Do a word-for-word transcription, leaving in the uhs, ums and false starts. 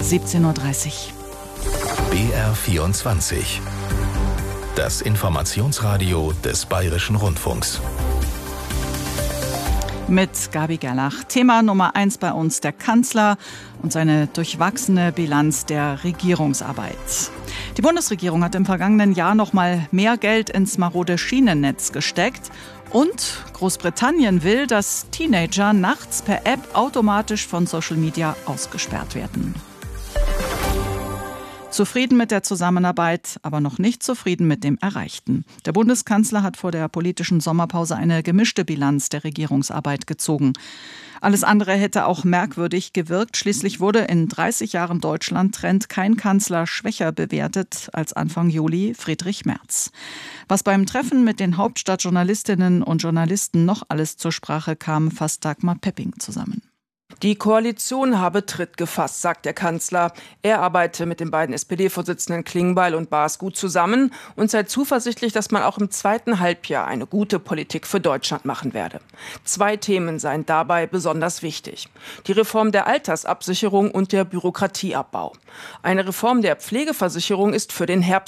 siebzehn Uhr dreißig. B R vierundzwanzig. Das Informationsradio des Bayerischen Rundfunks. Mit Gabi Gerlach. Thema Nummer eins bei uns, der Kanzler und seine durchwachsene Bilanz der Regierungsarbeit. Die Bundesregierung hat im vergangenen Jahr noch mal mehr Geld ins marode Schienennetz gesteckt. Und Großbritannien will, dass Teenager nachts per App automatisch von Social Media ausgesperrt werden. Zufrieden mit der Zusammenarbeit, aber noch nicht zufrieden mit dem Erreichten. Der Bundeskanzler hat vor der politischen Sommerpause eine gemischte Bilanz der Regierungsarbeit gezogen. Alles andere hätte auch merkwürdig gewirkt. Schließlich wurde in dreißig Jahren Deutschland-Trend kein Kanzler schwächer bewertet als Anfang Juli Friedrich Merz. Was beim Treffen mit den Hauptstadtjournalistinnen und Journalisten noch alles zur Sprache kam, fasst Dagmar Pepping zusammen. Die Koalition habe Tritt gefasst, sagt der Kanzler. Er arbeite mit den beiden S P D-Vorsitzenden Klingbeil und Baas gut zusammen und sei zuversichtlich, dass man auch im zweiten Halbjahr eine gute Politik für Deutschland machen werde. Zwei Themen seien dabei besonders wichtig: die Reform der Altersabsicherung und der Bürokratieabbau. Eine Reform der Pflegeversicherung ist für den Herbst